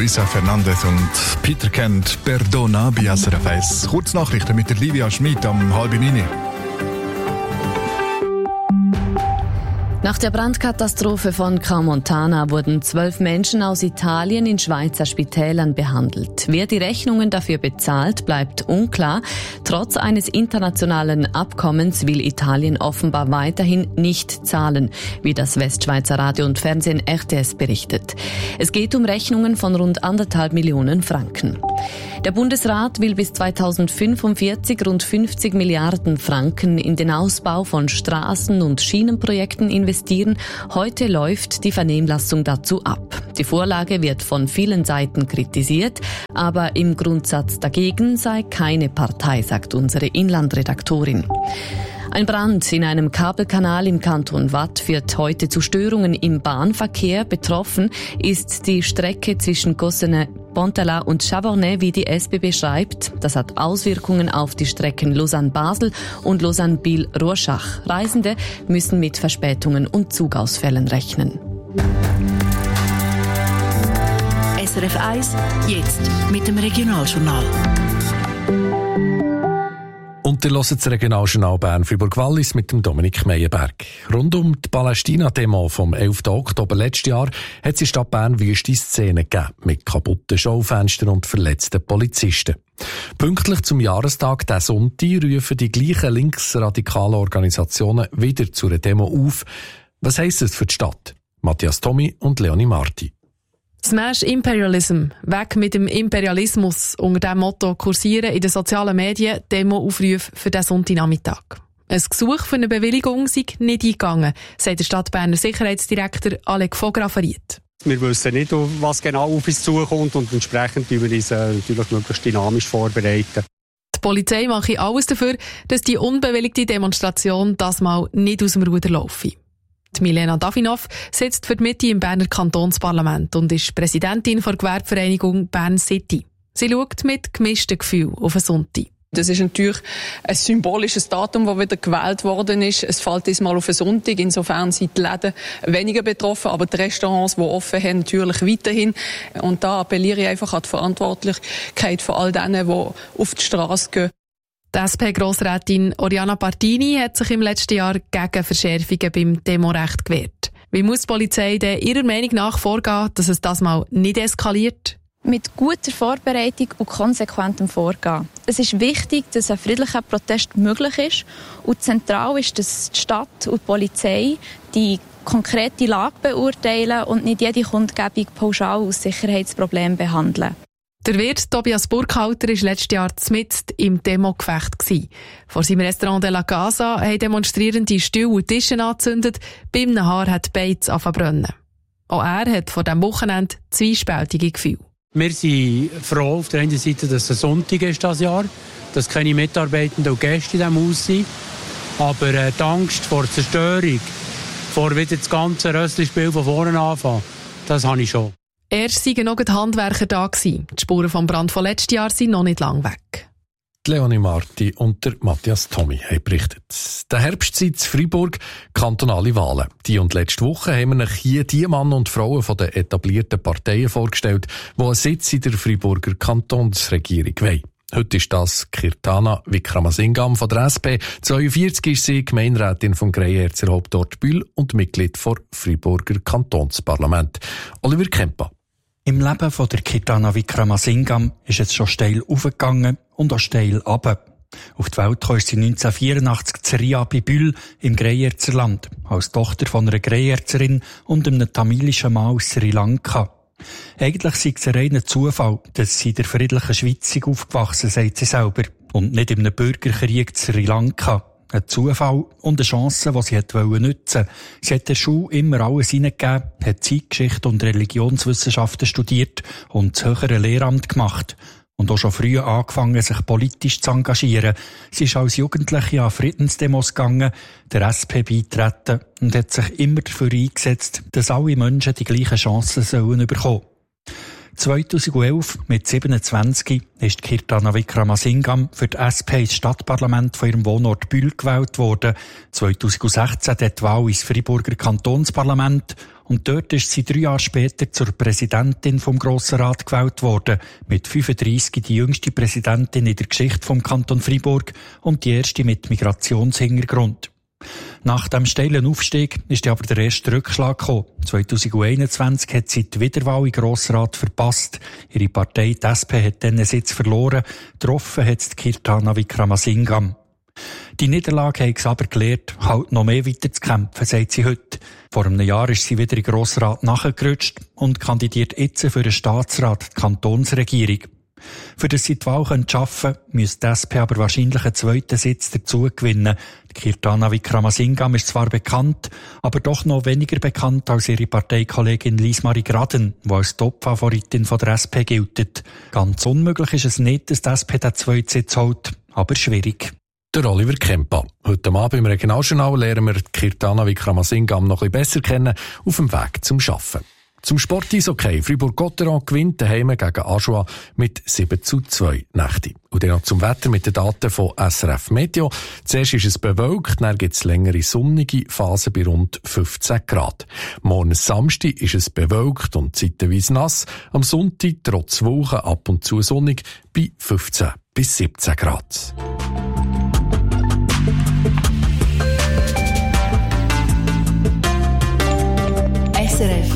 Luisa Fernandez und Peter Kent, Perdona, bei SRF 1. Kurznachrichten mit der Livia Schmid am 8:30. Nach der Brandkatastrophe von Crans-Montana wurden 12 Menschen aus Italien in Schweizer Spitälern behandelt. Wer die Rechnungen dafür bezahlt, bleibt unklar. Trotz eines internationalen Abkommens will Italien offenbar weiterhin nicht zahlen, wie das Westschweizer Radio und Fernsehen RTS berichtet. Es geht um Rechnungen von rund 1,5 Millionen Franken. Der Bundesrat will bis 2045 rund 50 Milliarden Franken in den Ausbau von Straßen- und Schienenprojekten investieren. Heute läuft die Vernehmlassung dazu ab. Die Vorlage wird von vielen Seiten kritisiert, aber im Grundsatz dagegen sei keine Partei, sagt unsere Inlandredaktorin. Ein Brand in einem Kabelkanal im Kanton Waadt führt heute zu Störungen im Bahnverkehr. Betroffen ist die Strecke zwischen Gossenay-Pontala und Chavornay, wie die SBB schreibt. Das hat Auswirkungen auf die Strecken Lausanne-Basel und Lausanne-Biel-Rorschach. Reisende müssen mit Verspätungen und Zugausfällen rechnen. SRF 1, jetzt mit dem Regionaljournal. Und ihr hört das Regionaljournal Bern-Fribourg-Wallis mit dem Dominik Meyerberg. Rund um die Palästina-Demo vom 11. Oktober letztes Jahr hat es in Stadt Bern wüste Szenen gegeben, mit kaputten Schaufenstern und verletzten Polizisten. Pünktlich zum Jahrestag diesen Sonntag rufen die gleichen linksradikalen Organisationen wieder zu einer Demo auf. Was heisst das für die Stadt? Matthias Tommy und Leonie Marti. Smash Imperialism, weg mit dem Imperialismus. Unter diesem Motto kursieren in den sozialen Medien Demo-Aufrufe für diesen Sonntagnachmittag. Ein Gesuch für eine Bewilligung sei nicht eingegangen, sagt der Stadtberner Sicherheitsdirektor Alec Vogra verriet. Wir wissen nicht, was genau auf uns zukommt und entsprechend wir uns natürlich möglichst dynamisch vorbereiten. Die Polizei mache alles dafür, dass die unbewilligte Demonstration das Mal nicht aus dem Ruder laufe. Die Milena Davinov sitzt für die Mitte im Berner Kantonsparlament und ist Präsidentin der Gewerbevereinigung Bern City. Sie schaut mit gemischten Gefühlen auf den Sonntag. Das ist natürlich ein symbolisches Datum, das wieder gewählt worden ist. Es fällt diesmal auf einen Sonntag. Insofern sind die Läden weniger betroffen, aber die Restaurants, die offen haben, natürlich weiterhin. Und da appelliere ich einfach an die Verantwortlichkeit von all denen, die auf die Straße gehen. Die SP-Grossrätin Oriana Partini hat sich im letzten Jahr gegen Verschärfungen beim Demorecht gewehrt. Wie muss die Polizei denn ihrer Meinung nach vorgehen, dass es das mal nicht eskaliert? Mit guter Vorbereitung und konsequentem Vorgehen. Es ist wichtig, dass ein friedlicher Protest möglich ist. Und zentral ist, dass die Stadt und die Polizei die konkrete Lage beurteilen und nicht jede Kundgebung pauschal als Sicherheitsproblem behandeln. Der Wirt Tobias Burkhalter war letztes Jahr mitten im Demogefecht. Vor seinem Restaurant de la Casa haben Demonstrierende Stühle und Tische angezündet, bei einem Haar hat die Beiz angefangen zu brennen. Auch er hat vor diesem Wochenende zwiespältige Gefühle. Wir sind froh auf der einen Seite, dass es Sonntag ist dieses Jahr, dass keine Mitarbeitenden und Gäste in diesem Haus sind. Aber die Angst vor Zerstörung, vor wieder das ganze Rösslispiel von vorne anfangen, das habe ich schon. Erst waren noch die Handwerker da gewesen. Die Spuren vom Brand von letztes Jahr sind noch nicht lang weg. Leonie Marti und der Matthias Tommy haben berichtet. Der Herbstzeit in Freiburg, kantonale Wahlen. Die und letzte Woche haben wir euch hier die Männer und Frauen von den etablierten Parteien vorgestellt, die einen Sitz in der Freiburger Kantonsregierung wollen. Heute ist das Kirtana Wickramasingam von der SP. 42 ist sie Gemeinderätin vom Greyerzer Hauptort Bühl und Mitglied vor Freiburger Kantonsparlament. Oliver Kempa. Im Leben von der Kirtana Wickramasingam ist es schon steil aufgegangen und auch steil runter. Auf die Welt kam sie 1984 zu Ria bei Bühl im Greyerzer Land, als Tochter von einer Greyerzerin und einem tamilischen Mann aus Sri Lanka. Eigentlich sei es ein reiner Zufall, dass sie in der friedlichen Schweiz aufgewachsen, sagt sie selber, und nicht in einem Bürgerkrieg in Sri Lanka. Ein Zufall und eine Chance, die sie nutzen wollte. Sie hat der Schule immer alles hineingegeben, hat Zeitgeschichte und Religionswissenschaften studiert und das höhere Lehramt gemacht. Und auch schon früh angefangen, sich politisch zu engagieren. Sie ist als Jugendliche an Friedensdemos gegangen, der SP beitreten und hat sich immer dafür eingesetzt, dass alle Menschen die gleichen Chancen sollen bekommen. 2011 mit 27 ist Kirtana Wickramasingam für die SP ins Stadtparlament von ihrem Wohnort Bühl gewählt worden. 2016 die Wahl ins Freiburger Kantonsparlament und dort ist sie 3 Jahre später zur Präsidentin vom Grossen Rat gewählt worden. Mit 35 die jüngste Präsidentin in der Geschichte vom Kanton Freiburg und die erste mit Migrationshintergrund. Nach dem steilen Aufstieg ist aber der erste Rückschlag gekommen. 2021 hat sie die Wiederwahl im Grossrat verpasst. Ihre Partei, die SP, hat dann einen Sitz verloren. Getroffen hat die Kirtana Wickramasingam. Die Niederlage hat sie aber gelehrt, halt noch mehr weiterzukämpfen, sagt sie heute. Vor einem Jahr ist sie wieder im Grossrat nachgerutscht und kandidiert jetzt für den Staatsrat, die Kantonsregierung. Für das sie die Wahl schaffen können, müsste die SP aber wahrscheinlich einen zweiten Sitz dazu gewinnen. Die Kirtana Wickramasingam ist zwar bekannt, aber doch noch weniger bekannt als ihre Parteikollegin Liesmarie Graden, die als Top-Favoritin von der SP gilt. Ganz unmöglich ist es nicht, dass die SP den zweiten Sitz holt, aber schwierig. Der Oliver Kempa. Heute Abend im Regionaljournal lernen wir die Kirtana Wickramasingam noch ein bisschen besser kennen, auf dem Weg zum Arbeiten. Zum Sport-Eishockey. Fribourg-Gotteron gewinnt daheim gegen Ajoie mit 7:2 Nächte. Und dann noch zum Wetter mit den Daten von SRF Meteo. Zuerst ist es bewölkt, dann gibt es längere sonnige Phasen bei rund 15 Grad. Morgen Samstag ist es bewölkt und zeitweise nass. Am Sonntag trotz Wolken ab und zu sonnig bei 15 bis 17 Grad. SRF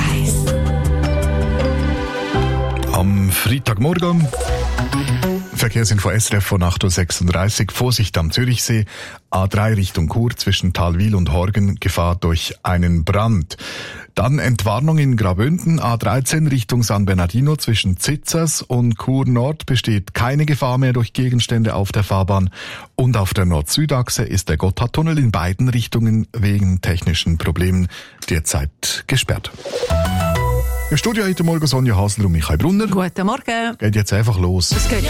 Am Freitagmorgen Verkehrsinfo SRF von 8:36 Uhr. Vorsicht am Zürichsee. A3 Richtung Chur zwischen Thalwil und Horgen. Gefahr durch einen Brand. Dann Entwarnung in Graubünden. A13 Richtung San Bernardino zwischen Zitzers und Chur Nord besteht keine Gefahr mehr durch Gegenstände auf der Fahrbahn. Und auf der Nord-Süd-Achse ist der Gotthardtunnel in beiden Richtungen wegen technischen Problemen derzeit gesperrt. Im Studio heute Morgen Sonja Hasler und Michael Brunner. Guten Morgen. Geht jetzt einfach los.